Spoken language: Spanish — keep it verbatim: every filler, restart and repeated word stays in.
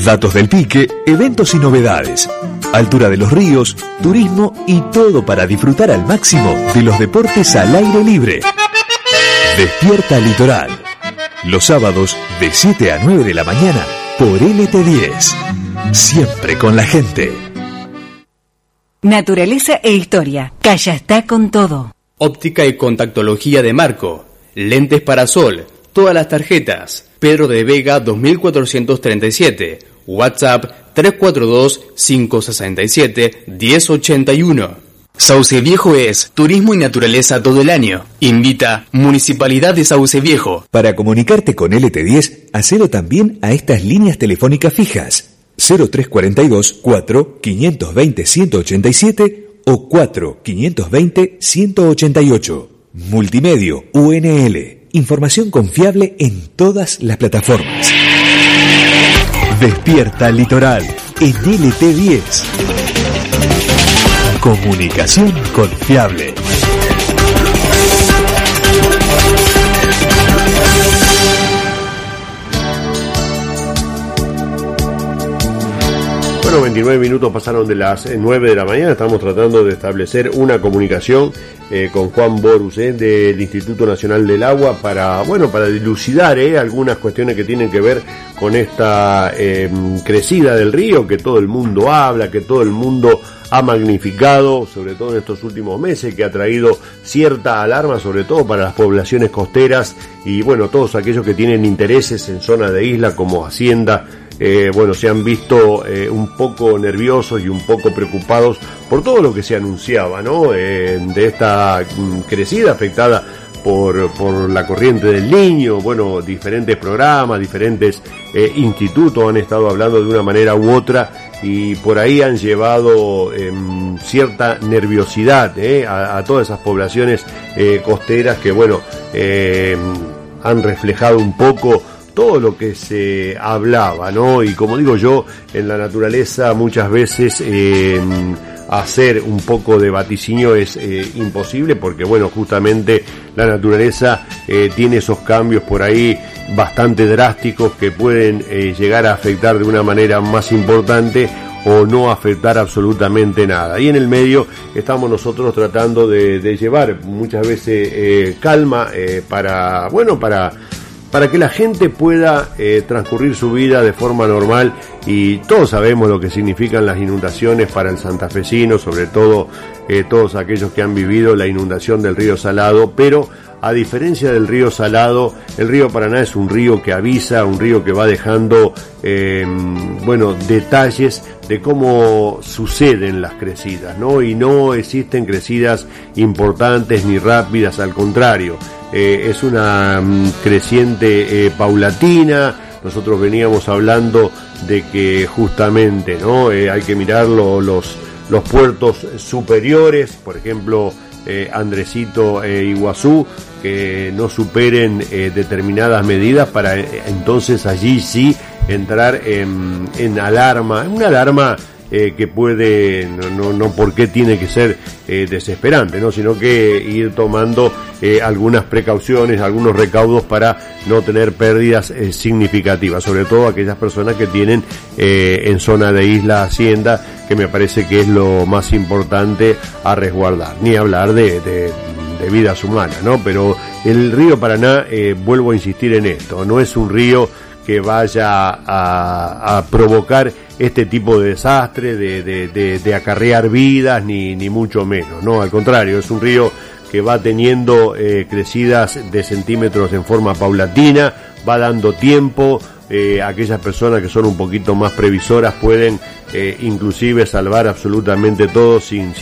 datos del pique, eventos y novedades, altura de los ríos, turismo y todo para disfrutar al máximo de los deportes al aire libre. Despierta Litoral, los sábados de siete a nueve de la mañana por L T diez, siempre con la gente. Naturaleza e historia, Calla está con todo. Óptica y contactología de Marco, lentes para sol, todas las tarjetas. Pedro de Vega dos mil cuatrocientos treinta y siete, WhatsApp tres cuatro dos, cinco seis siete, uno cero ocho uno. Sauce Viejo es turismo y naturaleza todo el año. Invita Municipalidad de Sauce Viejo. Para comunicarte con L T diez, hacelo también a estas líneas telefónicas fijas cero tres cuatro dos, cuatro, cinco dos cero, uno ocho siete o cuatro, cinco dos cero, uno ocho ocho. Multimedio U N L. Información confiable en todas las plataformas. Despierta Litoral en L T diez. Comunicación confiable. Bueno, veintinueve minutos pasaron de las nueve de la mañana. Estamos tratando de establecer una comunicación eh, con Juan Borus eh, del Instituto Nacional del Agua para, bueno, para dilucidar eh, algunas cuestiones que tienen que ver con esta eh, crecida del río que todo el mundo habla, que todo el mundo ha magnificado, sobre todo en estos últimos meses, que ha traído cierta alarma, sobre todo para las poblaciones costeras y, bueno, todos aquellos que tienen intereses en zona de isla como Hacienda. Eh, bueno, se han visto eh, un poco nerviosos y un poco preocupados por todo lo que se anunciaba, ¿no? Eh, de esta mm, crecida afectada por, por la corriente del Niño. Bueno, diferentes programas, diferentes eh, institutos han estado hablando de una manera u otra y por ahí han llevado eh, cierta nerviosidad eh, a, a todas esas poblaciones eh, costeras que, bueno, eh, han reflejado un poco todo lo que se hablaba, ¿no? Y como digo yo, en la naturaleza muchas veces eh, hacer un poco de vaticinio es eh, imposible porque, bueno, justamente la naturaleza eh, tiene esos cambios por ahí bastante drásticos que pueden eh, llegar a afectar de una manera más importante o no afectar absolutamente nada. Y en el medio estamos nosotros tratando de, de llevar muchas veces eh, calma eh, para, bueno, para... para que la gente pueda eh, transcurrir su vida de forma normal y todos sabemos lo que significan las inundaciones para el santafesino, sobre todo eh, todos aquellos que han vivido la inundación del río Salado, pero a diferencia del río Salado, el río Paraná es un río que avisa, un río que va dejando eh, bueno, detalles de cómo suceden las crecidas, ¿no? Y no existen crecidas importantes ni rápidas, al contrario. Eh, es una um, creciente eh, paulatina. Nosotros veníamos hablando de que justamente, ¿no? Eh, hay que mirar lo, los, los puertos superiores, por ejemplo, eh, Andresito e eh, Iguazú, que no superen eh, determinadas medidas para eh, entonces allí sí entrar en, en alarma, una alarma Eh, que puede, no, no, no porque tiene que ser eh, desesperante, ¿no? Sino que ir tomando eh, algunas precauciones, algunos recaudos para no tener pérdidas eh, significativas, sobre todo aquellas personas que tienen eh, en zona de isla Hacienda, que me parece que es lo más importante a resguardar, ni hablar de, de, de vidas humanas, ¿no? Pero el río Paraná, eh, vuelvo a insistir en esto, no es un río que vaya a, a provocar este tipo de desastre, de, de, de, de acarrear vidas, ni, ni mucho menos, ¿no? Al contrario, es un río que va teniendo eh, crecidas de centímetros en forma paulatina, va dando tiempo, eh, aquellas personas que son un poquito más previsoras pueden eh, inclusive salvar absolutamente todo sin, sin